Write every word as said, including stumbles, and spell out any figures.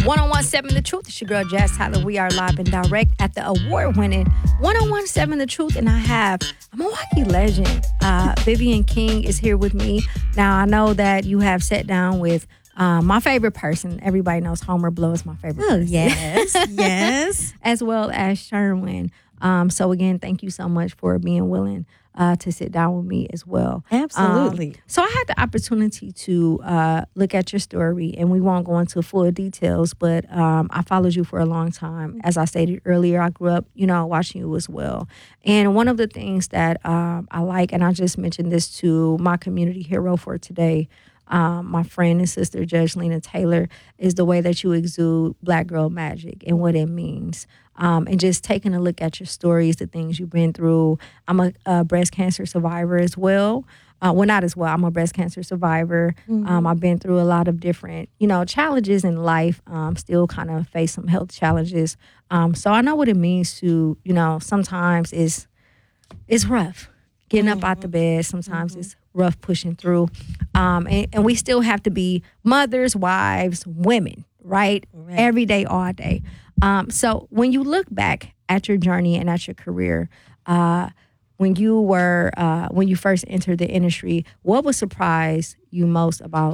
ten seven The Truth. It's your girl, Jazz Tyler. We are live and direct at the award-winning ten seven The Truth. And I have a Milwaukee legend. Uh, Vivian King is here with me. Now, I know that you have sat down with um, my favorite person. Everybody knows Homer Blow is my favorite Oh, person. yes, yes. As well as Sherwin. Um, so, again, thank you so much for being willing Uh, to sit down with me as well. Absolutely. Um, so I had the opportunity to uh, look at your story, and we won't go into full details, but um, I followed you for a long time. As I stated earlier, I grew up, you know, watching you as well. And one of the things that um, I like, and I just mentioned this to my community hero for today, Um, my friend and sister, Judge Lena Taylor, is the way that you exude Black girl magic and what it means. Um, and just taking a look at your stories, the things you've been through. I'm a, a breast cancer survivor as well. Uh, well, not as well. I'm a breast cancer survivor. Mm-hmm. Um, I've been through a lot of different, you know, challenges in life. Um, still kind of face some health challenges. Um, so I know what it means to, you know, sometimes it's, it's rough. Getting up out the bed, sometimes mm-hmm. it's rough pushing through. Um, and, and we still have to be mothers, wives, women, right? right. Every day, all day. Um, so when you look back at your journey and at your career, uh, when you were, uh, when you first entered the industry, what would surprise you most about